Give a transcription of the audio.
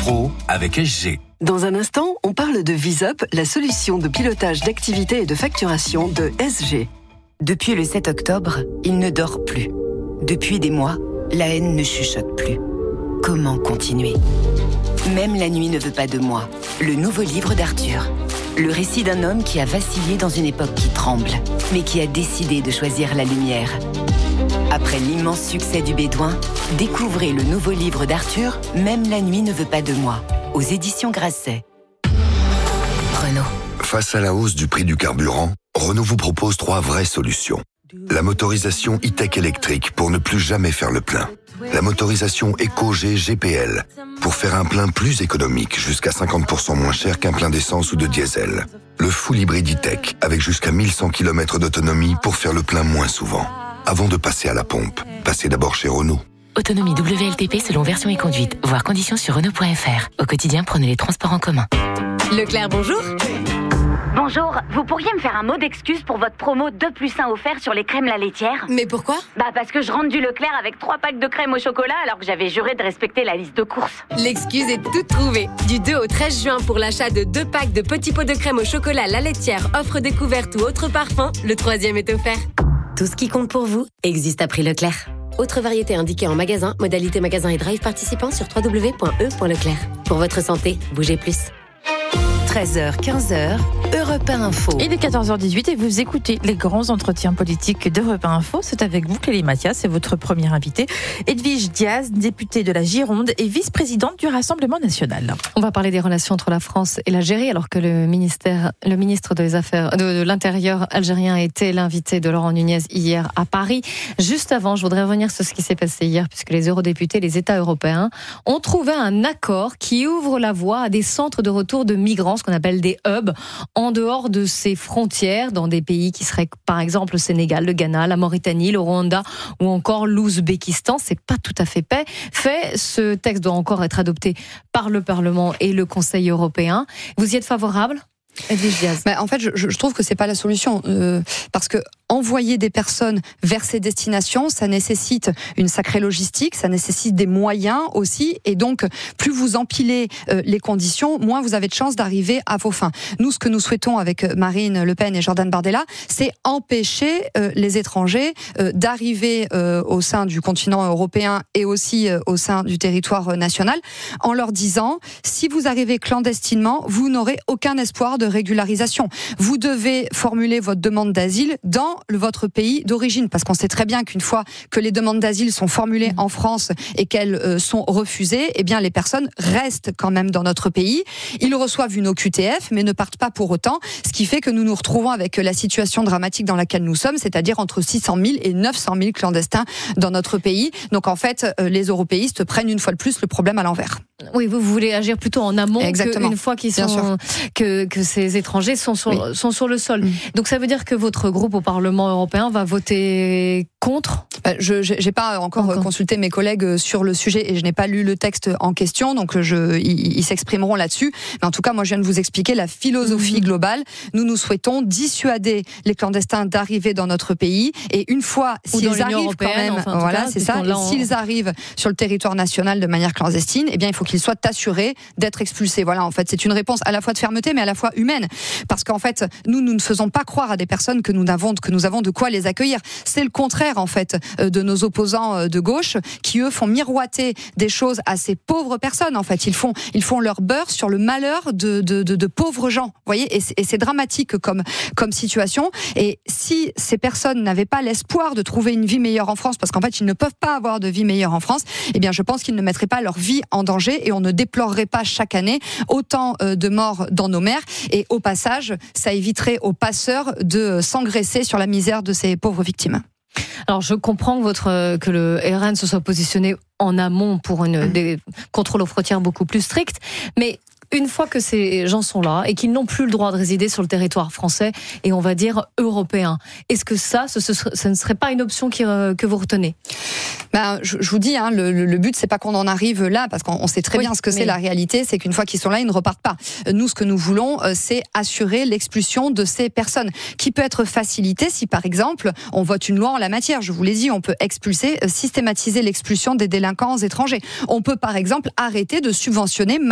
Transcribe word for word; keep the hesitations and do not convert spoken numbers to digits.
pro avec S G. Dans un instant, on parle de VisUp, la solution de pilotage d'activité et de facturation de S G. Depuis le sept octobre, il ne dort plus. Depuis des mois, la haine ne chuchote plus. Comment continuer ? Même la nuit ne veut pas de moi. Le nouveau livre d'Arthur. Le récit d'un homme qui a vacillé dans une époque qui tremble, mais qui a décidé de choisir la lumière. Après l'immense succès du Bédouin, découvrez le nouveau livre d'Arthur, Même la nuit ne veut pas de moi, aux éditions Grasset. Renault. Face à la hausse du prix du carburant, Renault vous propose trois vraies solutions. La motorisation e-tech électrique pour ne plus jamais faire le plein. La motorisation Eco-G G P L pour faire un plein plus économique, jusqu'à cinquante pour cent moins cher qu'un plein d'essence ou de diesel. Le full hybride e-tech avec jusqu'à mille cent kilomètres d'autonomie pour faire le plein moins souvent. Avant de passer à la pompe, passez d'abord chez Renault. Autonomie W L T P selon version et conduite. Voir conditions sur Renault point F R. Au quotidien, prenez les transports en commun. Leclerc, bonjour. Bonjour, vous pourriez me faire un mot d'excuse pour votre promo deux plus un offert sur les crèmes La Laitière ? Mais pourquoi ? Bah parce que je rentre du Leclerc avec trois packs de crème au chocolat alors que j'avais juré de respecter la liste de courses. L'excuse est toute trouvée. Du deux au treize juin, pour l'achat de deux packs de petits pots de crème au chocolat La Laitière, offre découverte ou autre parfum, le troisième est offert. Tout ce qui compte pour vous existe à prix Leclerc. Autre variété indiquée en magasin, modalité magasin et drive participant sur w w w point e point leclerc. Pour votre santé, bougez plus. treize heures quinze, Europe un Info. Il est quatorze heures dix-huit et vous écoutez les grands entretiens politiques d'Europe un Info. C'est avec vous, Clélie Mathias, c'est votre première invitée. Edwige Diaz, députée de la Gironde et vice-présidente du Rassemblement national. On va parler des relations entre la France et l'Algérie, alors que le ministère, le ministre des Affaires, de, de l'Intérieur algérien était l'invité de Laurent Nunez hier à Paris. Juste avant, je voudrais revenir sur ce qui s'est passé hier, puisque les eurodéputés, les États européens, ont trouvé un accord qui ouvre la voie à des centres de retour de migrants, qu'on appelle des hubs, en dehors de ces frontières, dans des pays qui seraient par exemple le Sénégal, le Ghana, la Mauritanie, le Rwanda ou encore l'Ouzbékistan. C'est pas tout à fait fait. Ce texte doit encore être adopté par le Parlement et le Conseil européen. Vous y êtes favorable ? Edwige Diaz. Bah, en fait, je, je trouve que c'est pas la solution, euh, parce que envoyer des personnes vers ces destinations, ça nécessite une sacrée logistique, ça nécessite des moyens aussi, et donc plus vous empilez euh, les conditions, moins vous avez de chances d'arriver à vos fins. Nous, ce que nous souhaitons avec Marine Le Pen et Jordan Bardella, c'est empêcher euh, les étrangers euh, d'arriver euh, au sein du continent européen et aussi euh, au sein du territoire national, en leur disant, si vous arrivez clandestinement, vous n'aurez aucun espoir de régularisation. Vous devez formuler votre demande d'asile dans le, votre pays d'origine, parce qu'on sait très bien qu'une fois que les demandes d'asile sont formulées en France et qu'elles euh, sont refusées, eh bien les personnes restent quand même dans notre pays. Ils reçoivent une O Q T F, mais ne partent pas pour autant, ce qui fait que nous nous retrouvons avec la situation dramatique dans laquelle nous sommes, c'est-à-dire entre six cent mille et neuf cent mille clandestins dans notre pays. Donc en fait, euh, les européistes prennent une fois de plus le problème à l'envers. Oui, vous voulez agir plutôt en amont qu'une fois qu'ils sont, que, que ces étrangers sont sur, oui. sont sur le sol. Mmh. Donc ça veut dire que votre groupe au Parlement européen va voter contre ? Je n'ai pas encore, encore consulté mes collègues sur le sujet et je n'ai pas lu le texte en question, donc je, ils, ils s'exprimeront là-dessus. Mais en tout cas, moi je viens de vous expliquer la philosophie mmh. globale. Nous, nous souhaitons dissuader les clandestins d'arriver dans notre pays, et une fois, Ou s'ils arrivent quand même, enfin, voilà, cas, c'est ça, en... s'ils arrivent sur le territoire national de manière clandestine, eh bien il faut qu'ils soient assurés d'être expulsés. Voilà, en fait, c'est une réponse à la fois de fermeté, mais à la fois humaine. Parce qu'en fait, nous, nous ne faisons pas croire à des personnes que nous avons, que nous avons de quoi les accueillir. C'est le contraire, en fait, de nos opposants de gauche, qui, eux, font miroiter des choses à ces pauvres personnes, en fait. Ils font, ils font leur beurre sur le malheur de, de, de, de pauvres gens. Vous voyez, et c'est, et c'est dramatique comme, comme situation. Et si ces personnes n'avaient pas l'espoir de trouver une vie meilleure en France, parce qu'en fait, ils ne peuvent pas avoir de vie meilleure en France, eh bien, je pense qu'ils ne mettraient pas leur vie en danger, et on ne déplorerait pas chaque année autant de morts dans nos mers, et au passage, ça éviterait aux passeurs de s'engraisser sur la misère de ces pauvres victimes. Alors je comprends que, votre, que le R N se soit positionné en amont pour une, mmh. des contrôles aux frontières beaucoup plus stricts, mais une fois que ces gens sont là et qu'ils n'ont plus le droit de résider sur le territoire français et on va dire européen, est-ce que ça, ce, ce, ce ne serait pas une option qui, euh, que vous retenez ? Ben, je, je vous dis, hein, le, le but, c'est pas qu'on en arrive là, parce qu'on sait très oui, bien ce que mais... c'est la réalité, c'est qu'une fois qu'ils sont là, ils ne repartent pas. Nous, ce que nous voulons, c'est assurer l'expulsion de ces personnes, qui peut être facilitée si, par exemple, on vote une loi en la matière. Je vous l'ai dit, on peut expulser, systématiser l'expulsion des délinquants étrangers. On peut, par exemple, arrêter de subventionner